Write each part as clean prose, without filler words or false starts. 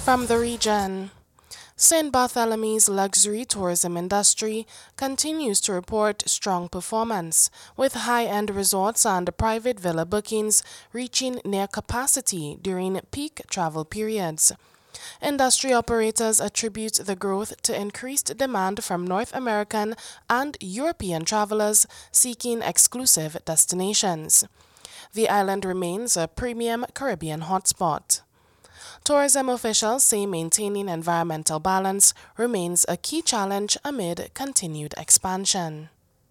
From the region, St. Bartholomew's luxury tourism industry continues to report strong performance, with high-end resorts and private villa bookings reaching near capacity during peak travel periods. Industry operators attribute the growth to increased demand from North American and European travelers seeking exclusive destinations. The island remains a premium Caribbean hotspot. Tourism officials say maintaining environmental balance remains a key challenge amid continued expansion.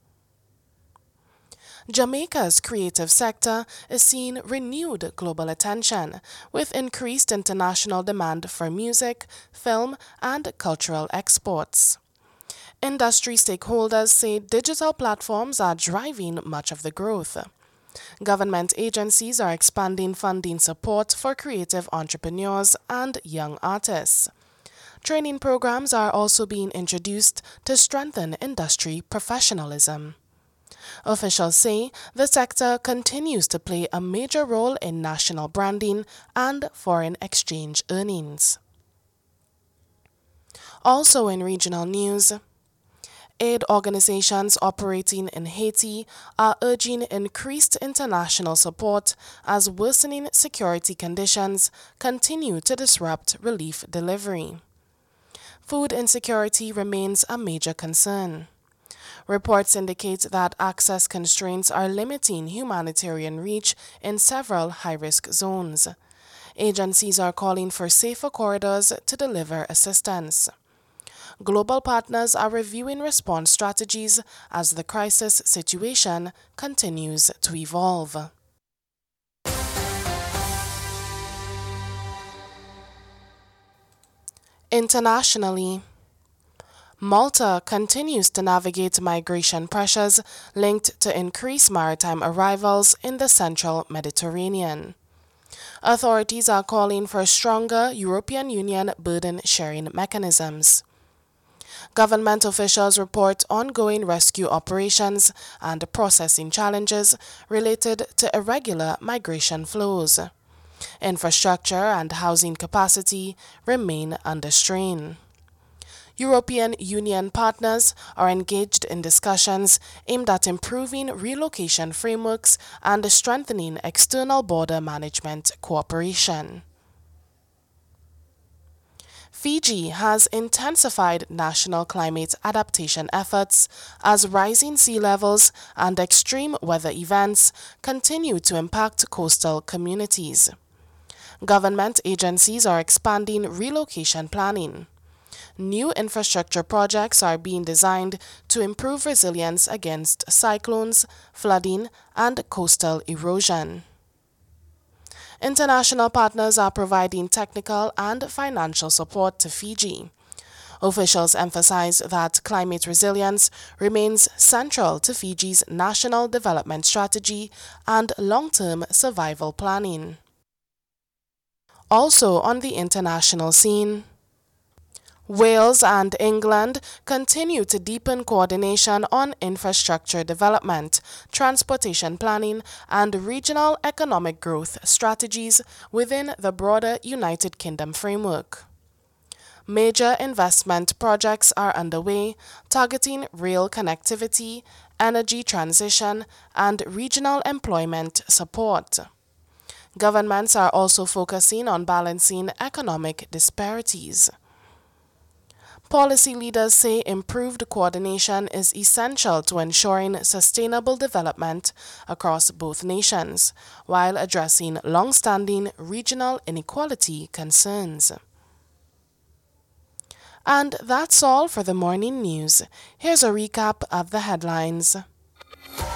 Jamaica's creative sector is seeing renewed global attention, with increased international demand for music, film, and cultural exports. Industry stakeholders say digital platforms are driving much of the growth. Government agencies are expanding funding support for creative entrepreneurs and young artists. Training programs are also being introduced to strengthen industry professionalism. Officials say the sector continues to play a major role in national branding and foreign exchange earnings. Also in regional news, aid organizations operating in Haiti are urging increased international support as worsening security conditions continue to disrupt relief delivery. Food insecurity remains a major concern. Reports indicate that access constraints are limiting humanitarian reach in several high-risk zones. Agencies are calling for safer corridors to deliver assistance. Global partners are reviewing response strategies as the crisis situation continues to evolve. Internationally, Malta continues to navigate migration pressures linked to increased maritime arrivals in the central Mediterranean. Authorities are calling for stronger European Union burden-sharing mechanisms. Government officials report ongoing rescue operations and processing challenges related to irregular migration flows. Infrastructure and housing capacity remain under strain. European Union partners are engaged in discussions aimed at improving relocation frameworks and strengthening external border management cooperation. Fiji has intensified national climate adaptation efforts as rising sea levels and extreme weather events continue to impact coastal communities. Government agencies are expanding relocation planning. New infrastructure projects are being designed to improve resilience against cyclones, flooding, and coastal erosion. International partners are providing technical and financial support to Fiji. Officials emphasize that climate resilience remains central to Fiji's national development strategy and long-term survival planning. Also on the international scene, Wales and England continue to deepen coordination on infrastructure development, transportation planning, and regional economic growth strategies within the broader United Kingdom framework. Major investment projects are underway, targeting rail connectivity, energy transition, and regional employment support. Governments are also focusing on balancing economic disparities. Policy leaders say improved coordination is essential to ensuring sustainable development across both nations, while addressing long-standing regional inequality concerns. And that's all for the morning news. Here's a recap of the headlines.